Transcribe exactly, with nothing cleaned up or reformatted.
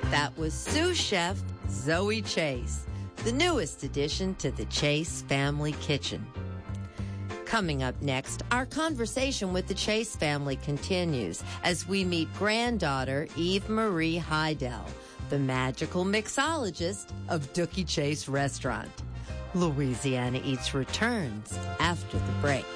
That was sous chef Zoe Chase, the newest addition to the Chase family kitchen. Coming up next, our conversation with the Chase family continues as we meet granddaughter Eve Marie Heidel, the magical mixologist of Dooky Chase Restaurant. Louisiana Eats returns after the break.